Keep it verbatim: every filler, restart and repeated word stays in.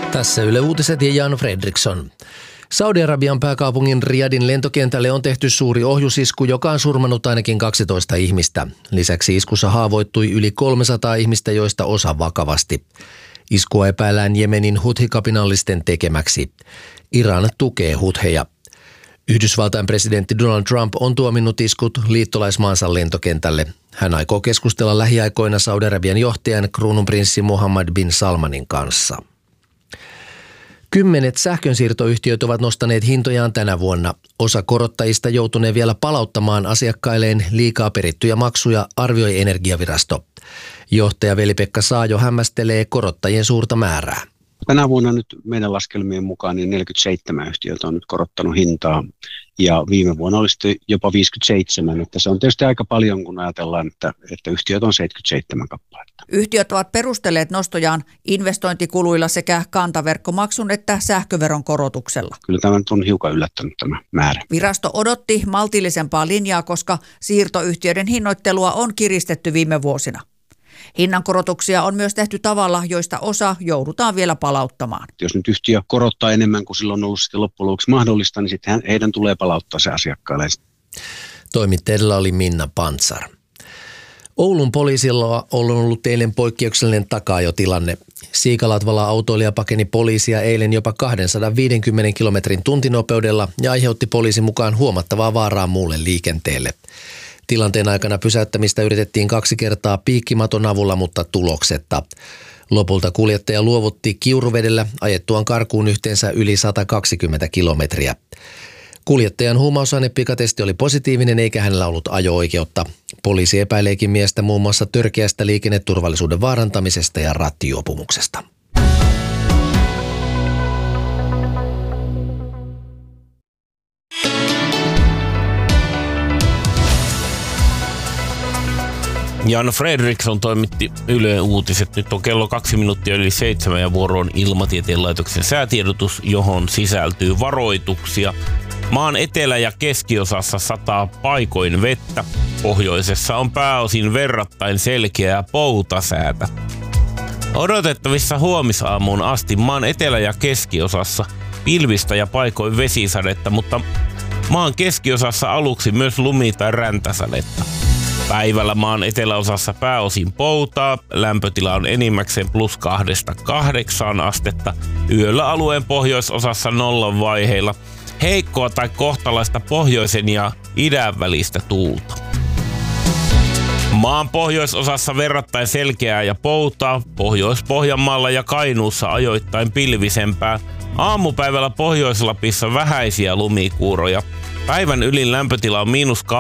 Tässä Yle Uutiset ja Jan Fredriksson. Saudi-Arabian pääkaupungin Riyadin lentokentälle on tehty suuri ohjusisku, joka on surmannut ainakin kaksitoista ihmistä. Lisäksi iskussa haavoittui yli kolmesataa ihmistä, joista osa vakavasti. Iskua epäillään Jemenin huthi-kapinallisten tekemäksi. Iran tukee hutheja. Yhdysvaltain presidentti Donald Trump on tuominnut iskut liittolaismaansa lentokentälle. Hän aikoo keskustella lähiaikoina Saudi-Arabian johtajan kruununprinssi Mohammed bin Salmanin kanssa. Kymmenet sähkönsiirtoyhtiöt ovat nostaneet hintojaan tänä vuonna. Osa korottajista joutunee vielä palauttamaan asiakkailleen liikaa perittyjä maksuja, arvioi Energiavirasto. Johtaja Veli-Pekka Saajo hämmästelee korottajien suurta määrää. Tänä vuonna nyt meidän laskelmien mukaan niin neljäkymmentäseitsemän yhtiötä on nyt korottanut hintaa ja viime vuonna oli sitten jopa viisikymmentäseitsemän, että se on tietysti aika paljon, kun ajatellaan, että, että yhtiöt on seitsemänkymmentäseitsemän kappaletta. Yhtiöt ovat perustelleet nostojaan investointikuluilla sekä kantaverkkomaksun että sähköveron korotuksella. Kyllä tämä nyt on hiukan yllättänyt tämä määrä. Virasto odotti maltillisempaa linjaa, koska siirtoyhtiöiden hinnoittelua on kiristetty viime vuosina. Hinnankorotuksia on myös tehty tavalla, joista osa joudutaan vielä palauttamaan. Jos nyt yhtiö korottaa enemmän kuin silloin on ollut sitten loppujen lopuksi mahdollista, niin sitten heidän tulee palauttaa se asiakkaille. Toimittajilla oli Minna Pantsar. Oulun poliisilla on ollut eilen poikkeuksellinen takaajotilanne. Siikalatvala autoilija pakeni poliisia eilen jopa kaksisataaviisikymmentä kilometrin tuntinopeudella ja aiheutti poliisin mukaan huomattavaa vaaraa muulle liikenteelle. Tilanteen aikana pysäyttämistä yritettiin kaksi kertaa piikkimaton avulla, mutta tuloksetta. Lopulta kuljettaja luovutti Kiuruvedellä ajettuaan karkuun yhteensä yli sata kaksikymmentä kilometriä. Kuljettajan huumausainepikatesti oli positiivinen eikä hänellä ollut ajo-oikeutta. Poliisi epäileekin miestä muun muassa törkeästä liikenneturvallisuuden vaarantamisesta ja rattijuopumuksesta. Jan Fredriksson toimitti Yle Uutiset. Nyt on kello kaksi minuuttia yli seitsemän ja vuoroon Ilmatieteen laitoksen säätiedotus, johon sisältyy varoituksia. Maan etelä- ja keskiosassa sataa paikoin vettä. Pohjoisessa on pääosin verrattain selkeää poutasäätä. Odotettavissa huomisaamuun asti maan etelä- ja keskiosassa pilvistä ja paikoin vesisadetta, mutta maan keskiosassa aluksi myös lumi- tai räntäsadetta. Päivällä maan eteläosassa pääosin poutaa, lämpötila on enimmäkseen plus kahdesta kahdeksaan astetta, yöllä alueen pohjoisosassa nollan vaiheilla, heikkoa tai kohtalaista pohjoisen ja idän välistä tuulta. Maan pohjoisosassa verrattain selkeää ja poutaa, Pohjois-Pohjanmaalla ja Kainuussa ajoittain pilvisempää, aamupäivällä Pohjois-Lapissa vähäisiä lumikuuroja, päivän ylin lämpötila on miinus